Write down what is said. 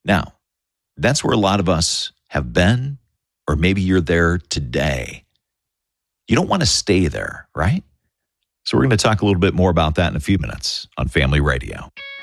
Now, that's where a lot of us have been, or maybe you're there today. You don't want to stay there, right? So we're going to talk a little bit more about that in a few minutes on Family Radio.